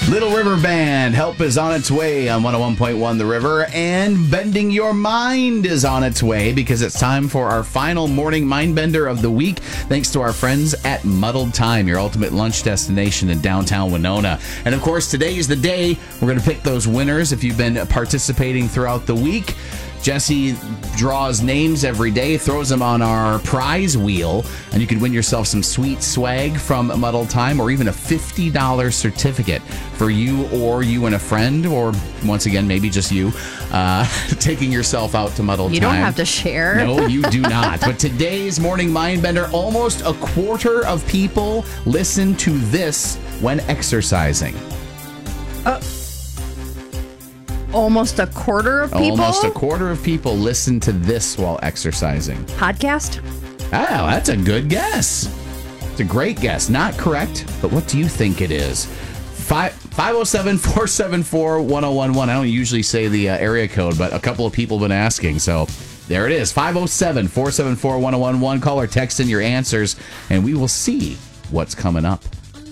Little River Band, Help is on its way on 101.1 The River, and Bending Your Mind is on its way because it's time for our final morning mind bender of the week, thanks to our friends at Muddled Time, your ultimate lunch destination in downtown Winona. And of course, today is the day we're going to pick those winners if you've been participating throughout the week. Jesse draws names every day, throws them on our prize wheel, and you can win yourself some sweet swag from Muddled Time or even a $50 certificate for you and a friend, or once again, maybe just you, taking yourself out to Muddled Time. You don't have to share. No, you do not. But today's Morning Mindbender, almost a quarter of people listen to this when exercising. Almost a quarter of people? Almost a quarter of people listen to this while exercising. Podcast? Oh, that's a good guess. It's a great guess. Not correct, but what do you think it is? 507-474-1011. I don't usually say the area code, but a couple of people have been asking, so there it is. 507-474-1011. Call or text in your answers, and we will see what's coming up.